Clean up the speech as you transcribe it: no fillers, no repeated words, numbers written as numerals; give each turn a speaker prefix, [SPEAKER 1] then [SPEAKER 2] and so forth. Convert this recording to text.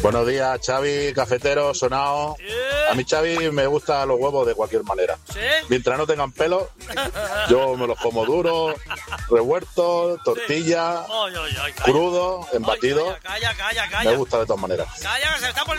[SPEAKER 1] Buenos días, Xavi, cafetero, sonado. A mí, Xavi, me gustan los huevos de cualquier manera.
[SPEAKER 2] ¿Sí?
[SPEAKER 1] Mientras no tengan pelo, yo me los como duros, revueltos, tortilla, crudo, embatido.
[SPEAKER 2] Calla.
[SPEAKER 1] Me gusta de todas maneras.
[SPEAKER 2] Calla, que se está poniendo